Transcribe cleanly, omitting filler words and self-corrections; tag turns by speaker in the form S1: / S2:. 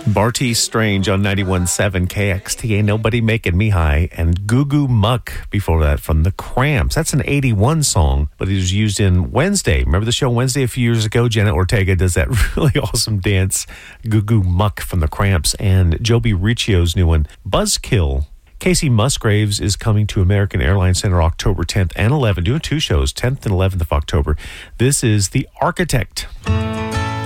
S1: Barty Strange on 91.7 KXT, Ain't Nobody Making Me High, and Goo Goo Muck before that from The Cramps. That's an 81 song, but it was used in Wednesday. Remember the show Wednesday a few years ago? Janet Ortega does that really awesome dance, Goo Goo Muck from The Cramps, and Joby Riccio's new one, Buzzkill. Casey Musgraves is coming to American Airlines Center October 10th and 11th, doing two shows, 10th and 11th of October. This is The Architect.